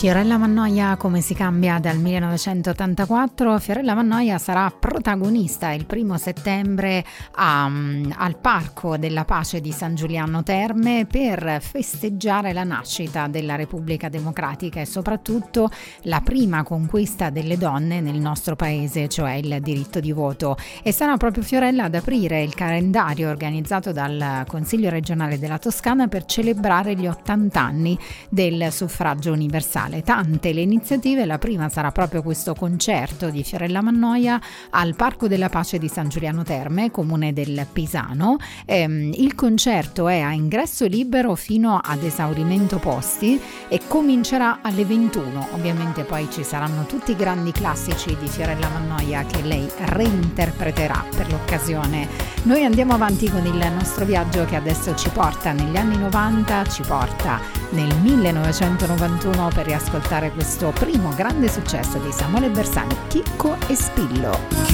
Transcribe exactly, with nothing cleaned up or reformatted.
Fiorella Mannoia, come si cambia dal millenovecentottantaquattro. Fiorella Mannoia sarà protagonista il primo settembre a, al Parco della Pace di San Giuliano Terme per festeggiare la nascita della Repubblica Democratica e soprattutto la prima conquista delle donne nel nostro paese, cioè il diritto di voto. E sarà proprio Fiorella ad aprire il calendario organizzato dal Consiglio regionale della Toscana per celebrare gli ottanta anni del suffragio universale. Tante le iniziative, la prima sarà proprio questo concerto di Fiorella Mannoia al Parco della Pace di San Giuliano Terme, comune del Pisano. Ehm, il concerto è a ingresso libero fino ad esaurimento posti e comincerà alle ventuno. Ovviamente poi ci saranno tutti i grandi classici di Fiorella Mannoia che lei reinterpreterà per l'occasione. Noi andiamo avanti con il nostro viaggio che adesso ci porta negli anni novanta, ci porta nel millenovecentonovantuno per riascoltare questo primo grande successo di Samuele Bersani, Chicco e Spillo.